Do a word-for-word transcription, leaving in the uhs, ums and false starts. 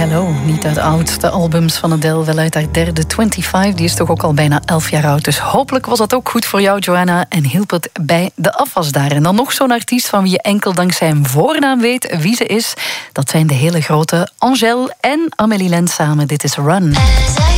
Hello, niet uit oudste albums van Adele, wel uit haar derde vijfentwintig. Die is toch ook al bijna elf jaar oud. Dus hopelijk was dat ook goed voor jou, Joanna, en hielp het bij de afwas daar. En dan nog zo'n artiest van wie je enkel dankzij zijn voornaam weet wie ze is. Dat zijn de hele grote Angèle en Amélie Lens samen. Dit is Run.